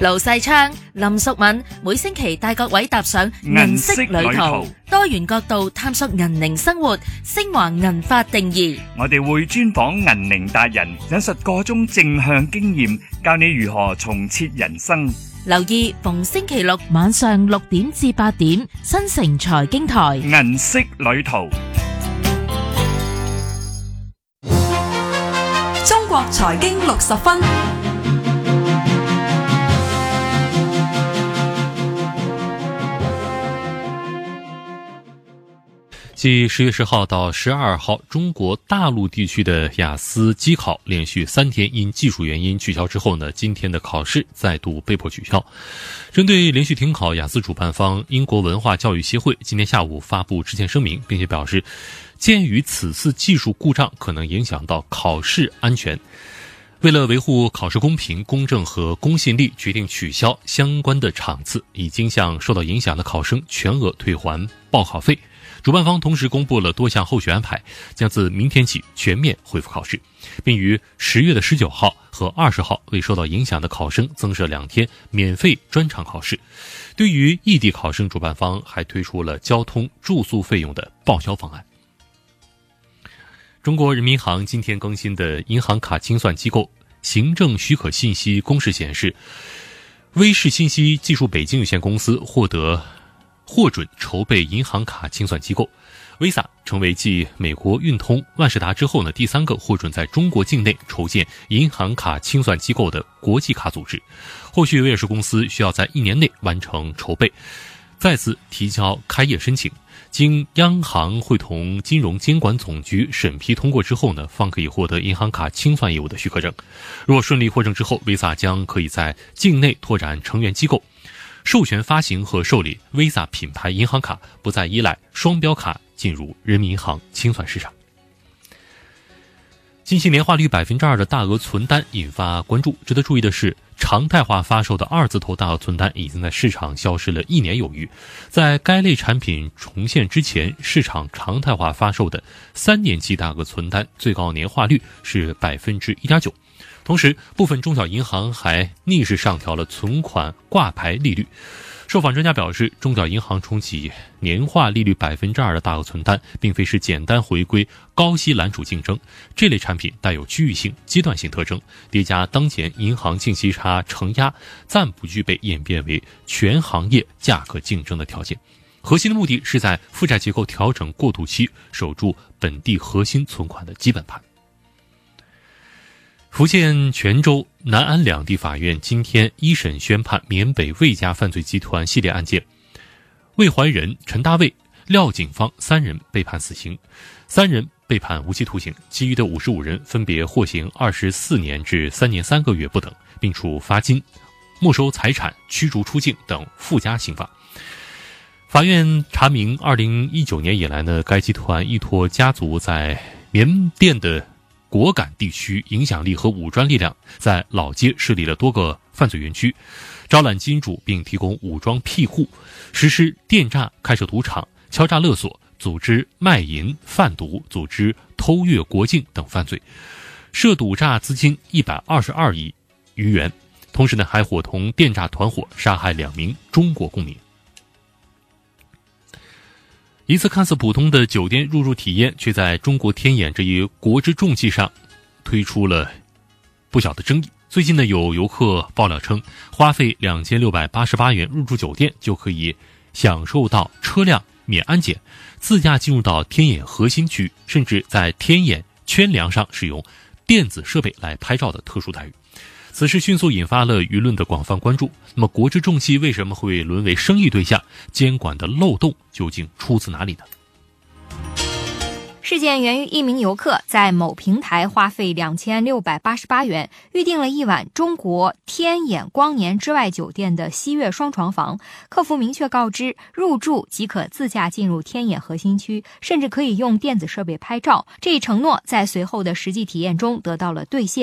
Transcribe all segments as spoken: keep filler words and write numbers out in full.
盧世昌、林淑敏每星期帶各位踏上銀色旅途，多元角度探索銀齡生活，升華銀髮定義。 我哋會專訪銀齡達人，引述各種正向經驗，教你如何重設人生。 留意逢星期六晚上六點至八點，新城財經台銀色旅途。 中國財經六十分。 继十月十号到十二号，中国大陆地区的雅思机考连续三天因技术原因取消之后呢，今天的考试再度被迫取消。针对连续停考，雅思主办方英国文化教育协会今天下午发布致歉声明，并且表示，鉴于此次技术故障可能影响到考试安全，为了维护考试公平、公正和公信力，决定取消相关的场次，已经向受到影响的考生全额退还报考费。主办方同时公布了多项后续安排，将自明天起全面恢复考试，并于十月的十九号和二十号为受到影响的考生增设两天免费专场考试。对于异地考生，主办方还推出了交通、住宿费用的报销方案。中国人民银行今天更新的银行卡清算机构行政许可信息公示显示，威视信息技术北京有限公司获得获准筹备银行卡清算机构 Visa， 成为继美国运通、万事达之后呢第三个获准在中国境内筹建银行卡清算机构的国际卡组织。后续威尔士公司需要在一年内完成筹备，再次提交开业申请，经央行会同金融监管总局审批通过之后呢，方可以获得银行卡清算业务的许可证。若顺利获证之后， Visa 将可以在境内拓展成员机构，授权发行和受理 Visa 品牌银行卡，不再依赖双标卡进入人民银行清算市场。近期年化率 百分之二 的大额存单引发关注。值得注意的是，常态化发售的二字头大额存单已经在市场消失了一年有余。在该类产品重现之前，市场常态化发售的三年期大额存单最高年化率是 百分之一点九。同时，部分中小银行还逆势上调了存款挂牌利率。受访专家表示，中小银行重启年化利率 百分之二 的大额存单，并非是简单回归高息揽储竞争，这类产品带有区域性、阶段性特征，叠加当前银行净息差承压，暂不具备演变为全行业价格竞争的条件。核心的目的是在负债结构调整过渡期守住本地核心存款的基本盘。福建泉州、南安两地法院今天一审宣判缅北魏家犯罪集团系列案件，魏怀仁、陈大卫、廖景芳三人被判死刑，三人被判无期徒刑，其余的五十五人分别获刑二十四年至三年三个月不等，并处罚金、没收财产、驱逐出境等附加刑罚。法院查明，二零一九年以来呢，该集团依托家族在缅甸的果敢地区影响力和武装力量，在老街设立了多个犯罪园区，招揽金主并提供武装庇护，实施电诈、开设赌场、敲诈勒索、组织卖淫、贩毒、组织偷越国境等犯罪，涉赌诈资金一百二十二亿余元。同时呢，还伙同电诈团伙杀害两名中国公民。一次看似普通的酒店入住体验，却在中国天眼这一国之重器上推出了不小的争议。最近呢，有游客爆料称，花费两千六百八十八元入住酒店就可以享受到车辆免安检，自驾进入到天眼核心区，甚至在天眼圈梁上使用电子设备来拍照的特殊待遇。此事迅速引发了舆论的广泛关注。那么国之重器为什么会沦为生意对象？监管的漏洞究竟出自哪里呢？ 事件源于一名游客在某平台花费两千六百八十八元预订了一晚中国天眼光年之外酒店的西悦双床房，客服明确告知入住即可自驾进入天眼核心区，甚至可以用电子设备拍照。这一承诺在随后的实际体验中得到了兑现。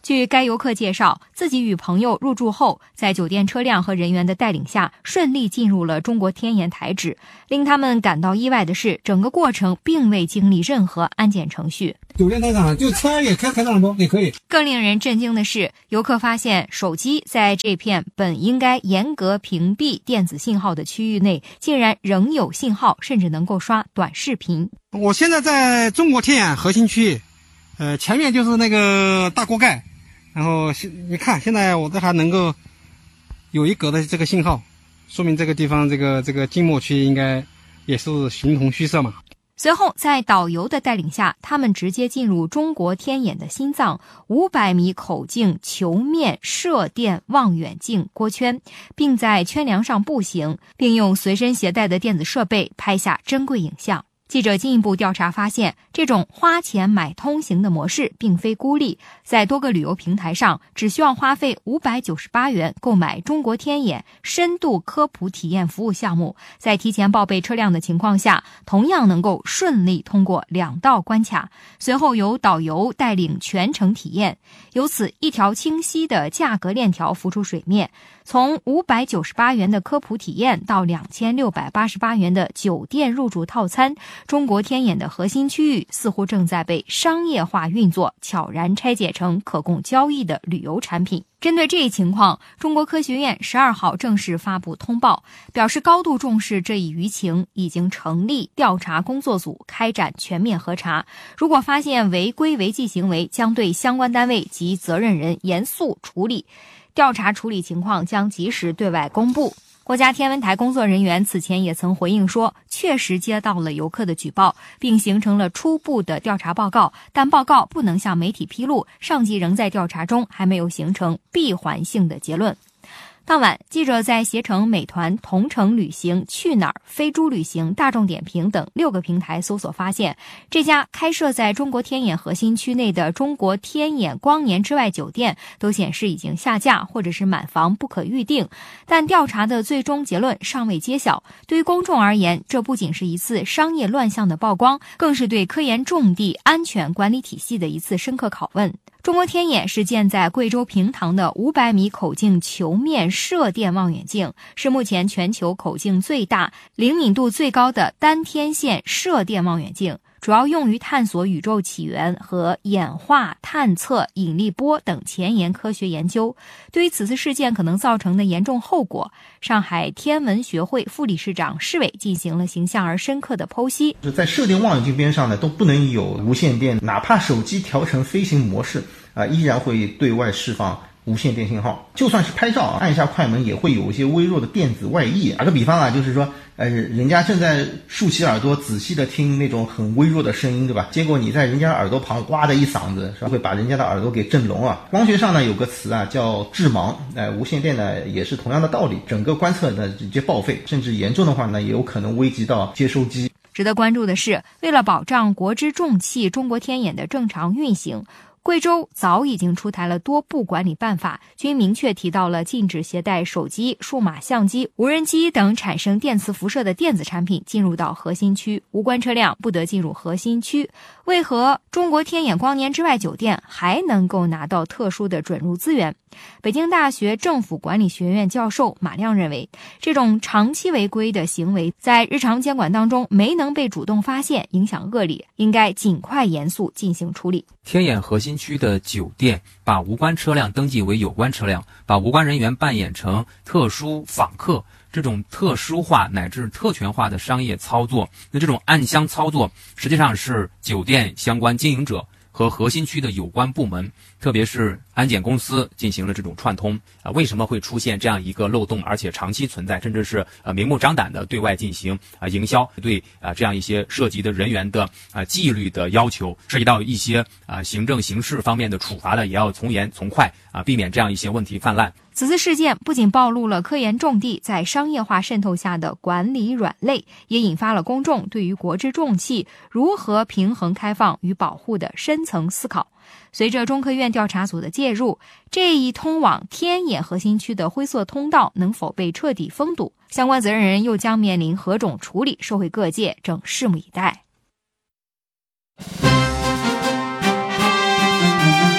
据该游客介绍，自己与朋友入住后，在酒店车辆和人员的带领下，顺利进入了中国天眼台址。令他们感到意外的是，整个过程并未经历任何安检程序。 酒店台场就车也开台场中也可以。 更令人震惊的是，游客发现手机在这片本应该严格屏蔽电子信号的区域内，竟然仍有信号，甚至能够刷短视频。 我现在在中国天眼核心区域，呃，前面就是那个大锅盖。然后你看，现在我这还能够有一格的这个信号，说明这个地方这个这个静默区应该也是形同虚设嘛。 随后在导游的带领下，他们直接进入中国天眼的心脏五百米口径球面射电望远镜锅圈，并在圈梁上步行，并用随身携带的电子设备拍下珍贵影像。记者进一步调查发现，这种花钱买通行的模式并非孤立，在多个旅游平台上，只需要花费五百九十八元购买中国天眼深度科普体验服务项目，在提前报备车辆的情况下，同样能够顺利通过两道关卡，随后由导游带领全程体验。由此，一条清晰的价格链条浮出水面，从五百九十八元的科普体验到两千六百八十八元的酒店入住套餐，中国天眼的核心区域似乎正在被商业化运作，悄然拆解成可供交易的旅游产品。针对这一情况，中国科学院十二号正式发布通报，表示高度重视这一舆情，已经成立调查工作组，开展全面核查。如果发现违规违纪行为，将对相关单位及责任人严肃处理。调查处理情况将及时对外公布。国家天文台工作人员此前也曾回应说，确实接到了游客的举报，并形成了初步的调查报告，但报告不能向媒体披露，上级仍在调查中，还没有形成闭环性的结论。当晚，记者在携程、美团、同程旅行、去哪儿、飞猪旅行、大众点评等六个平台搜索发现，这家开设在中国天眼核心区内的中国天眼光年之外酒店都显示已经下架或者是满房不可预定，但调查的最终结论尚未揭晓。对于公众而言，这不仅是一次商业乱象的曝光，更是对科研重地安全管理体系的一次深刻拷问。中国天眼是建在贵州平塘的五百米口径球面射电望远镜，是目前全球口径最大、灵敏度最高的单天线射电望远镜，主要用于探索宇宙起源和演化、探测引力波等前沿科学研究。对于此次事件可能造成的严重后果，上海天文学会副理事长施伟进行了形象而深刻的剖析。 在射电望远镜边上呢，都不能有无线电，哪怕手机调成飞行模式啊，依然会对外释放无线电信号。就算是拍照按一下快门，也会有一些微弱的电子外溢。打个比方啊，就是说呃，人家正在竖起耳朵仔细的听那种很微弱的声音，对吧？结果你在人家耳朵旁哇的一嗓子，是吧，会把人家的耳朵给震聋啊。光学上呢有个词啊叫致盲，呃，无线电呢也是同样的道理，整个观测呢直接报废，甚至严重的话呢也有可能危及到接收机。 值得关注的是，为了保障国之重器中国天眼的正常运行，贵州早已经出台了多部管理办法，均明确提到了禁止携带手机、数码相机、无人机等产生电磁辐射的电子产品进入到核心区，无关车辆不得进入核心区。为何中国天眼光年之外酒店还能够拿到特殊的准入资源？北京大学政府管理学院教授马亮认为，这种长期违规的行为在日常监管当中没能被主动发现，影响恶劣，应该尽快严肃进行处理。 天眼核心区的酒店把无关车辆登记为有关车辆，把无关人员扮演成特殊访客，这种特殊化乃至特权化的商业操作，那这种暗箱操作实际上是酒店相关经营者和核心区的有关部门，特别是安检公司进行了这种串通啊，为什么会出现这样一个漏洞，而且长期存在，甚至是呃明目张胆的对外进行啊营销，对啊这样一些涉及的人员的啊纪律的要求，涉及到一些啊行政刑事方面的处罚的，也要从严从快啊，避免这样一些问题泛滥。 此次事件不仅暴露了科研重地在商业化渗透下的管理软肋，也引发了公众对于国之重器如何平衡开放与保护的深层思考。随着中科院调查组的介入，这一通往天眼核心区的灰色通道能否被彻底封堵，相关责任人又将面临何种处理，社会各界正拭目以待。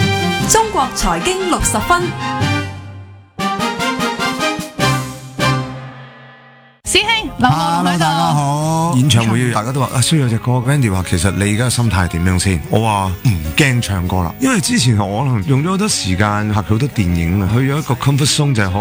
中國財經六十分。 師兄，劉浩同佢度。大家好。演唱會大家都話啊，需要隻歌。Wendy 話其實你而家心態點樣先？我話唔驚唱歌啦，因為之前我可能用咗好多時間拍好多電影啊，去咗一個 comfort zone 就係可